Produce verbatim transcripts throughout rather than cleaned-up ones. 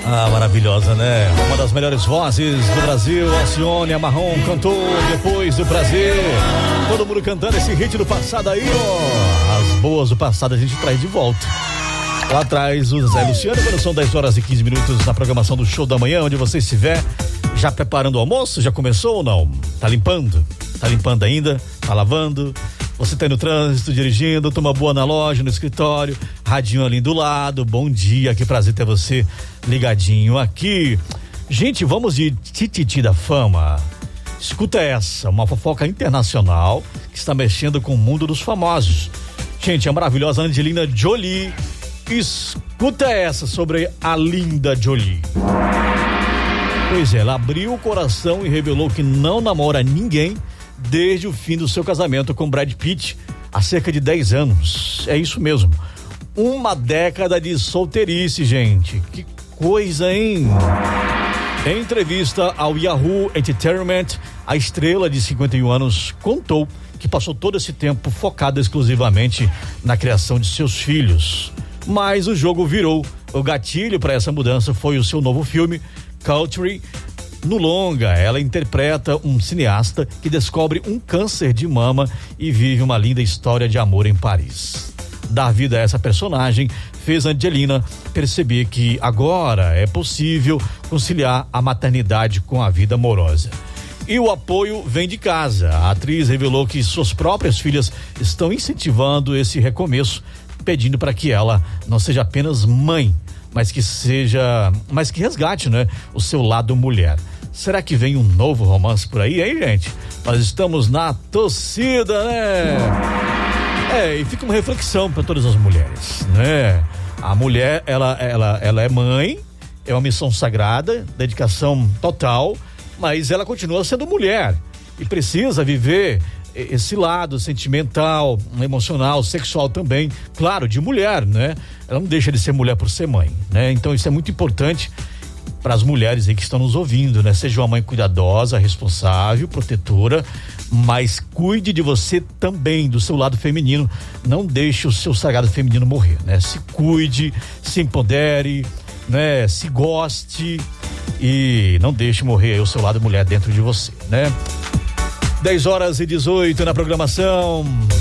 Ah, maravilhosa, né? Uma das melhores vozes do Brasil, Alcione Amarron cantou Depois do Prazer. Todo mundo cantando esse hit do passado aí, ó. As boas do passado a gente traz de volta. Lá atrás o Zé Luciano, quando são dez horas e quinze minutos na programação do Show da Manhã, onde você estiver, já preparando o almoço? Já começou ou não? Tá limpando? Tá limpando ainda? Tá lavando? Você tá no trânsito, dirigindo, toma boa na loja, no escritório, radinho ali do lado. Bom dia, que prazer ter você ligadinho aqui. Gente, vamos de Tititi da Fama. Escuta essa, uma fofoca internacional que está mexendo com o mundo dos famosos. Gente, a maravilhosa Angelina Jolie. Escuta essa sobre a linda Jolie. Pois é, ela abriu o coração e revelou que não namora ninguém desde o fim do seu casamento com Brad Pitt há cerca de dez anos. É isso mesmo. Uma década de solteirice, gente. Que coisa, hein? Em entrevista ao Yahoo Entertainment, a estrela de cinquenta e um anos contou que passou todo esse tempo focada exclusivamente na criação de seus filhos. Mas o jogo virou. O gatilho para essa mudança foi o seu novo filme, Country. No longa, ela interpreta um cineasta que descobre um câncer de mama e vive uma linda história de amor em Paris. Dar vida a essa personagem fez Angelina perceber que agora é possível conciliar a maternidade com a vida amorosa. E o apoio vem de casa. A atriz revelou que suas próprias filhas estão incentivando esse recomeço, pedindo para que ela não seja apenas mãe, mas que seja, mas que resgate, né, o seu lado mulher. Será que vem um novo romance por aí, hein, gente? Nós estamos na torcida, né? É, e fica uma reflexão para todas as mulheres, né? A mulher, ela, ela, ela é mãe, é uma missão sagrada, dedicação total, mas ela continua sendo mulher e precisa viver esse lado sentimental, emocional, sexual também, claro, de mulher, né? Ela não deixa de ser mulher por ser mãe, né? Então isso é muito importante para as mulheres aí que estão nos ouvindo, né? Seja uma mãe cuidadosa, responsável, protetora, mas cuide de você também, do seu lado feminino. Não deixe o seu sagrado feminino morrer, né? Se cuide, se empodere, né? Se goste e não deixe morrer o seu lado mulher dentro de você, né? dez horas e dezoito na programação.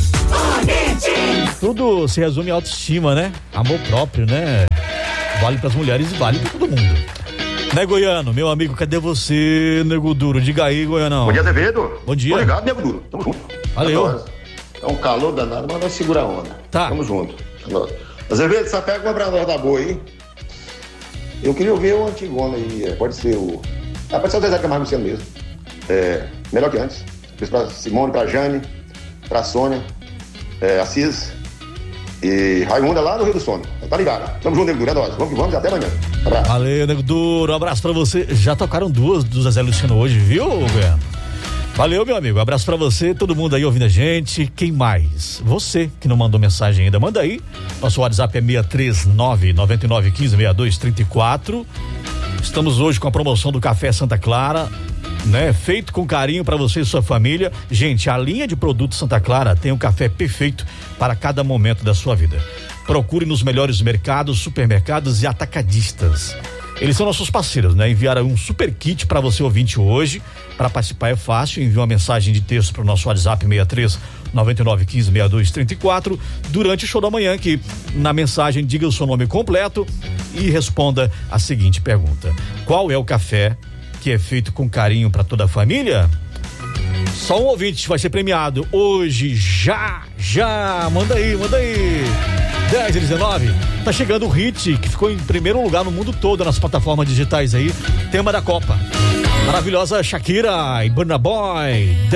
Tudo se resume à autoestima, né? Amor próprio, né? Vale para as mulheres e vale para todo mundo. Né, Goiano? Meu amigo, cadê você, Nego Duro? Diga aí, Goianão. Bom dia, Azevedo. Bom dia. Obrigado, Nego Duro. Tamo junto. Valeu. É um calor danado, mas vai segurar a onda. Tá. Tamo junto. Azevedo, só pega uma pra nós da boa aí. Eu queria ouvir o Antigona aí. Pode ser o... Ah, pode ser o Zezé Camargo Luciano mesmo. É, melhor que antes. Pra Simone, pra Jane, pra Sônia, é, Assis e Raimunda lá no Rio do Sono. Tá ligado? Tamo junto, Nego Duro. É nóis. Vamos que vamos e até amanhã. Abraço. Valeu, Nego Duro. Um abraço pra você. Já tocaram duas do Zezé Luciano hoje, viu, Goiano? Valeu, meu amigo. Um abraço pra você, todo mundo aí ouvindo a gente. Quem mais? Você que não mandou mensagem ainda, manda aí. Nosso WhatsApp é seis três nove, nove nove um cinco, seis dois três quatro. Estamos hoje com a promoção do Café Santa Clara, né? Feito com carinho para você e sua família. Gente, a linha de produtos Santa Clara tem um café perfeito para cada momento da sua vida. Procure nos melhores mercados, supermercados e atacadistas. Eles são nossos parceiros, né? Enviaram um super kit para você ouvinte hoje. Para participar é fácil, envie uma mensagem de texto para o nosso WhatsApp seis três nove nove um cinco, seis dois três quatro durante o show da manhã, que na mensagem diga o seu nome completo e responda a seguinte pergunta: qual é o café que é feito com carinho para toda a família? Só um ouvinte vai ser premiado hoje, já, já, manda aí, manda aí. dez e dezenove, tá chegando o hit que ficou em primeiro lugar no mundo todo nas plataformas digitais aí, tema da Copa. Maravilhosa Shakira e Burna Boy.